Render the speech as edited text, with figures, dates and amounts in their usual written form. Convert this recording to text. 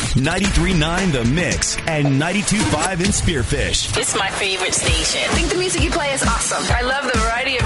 93.9 The Mix and 92.5 in Spearfish. It's my favorite station. I think the music you play is awesome. I love the variety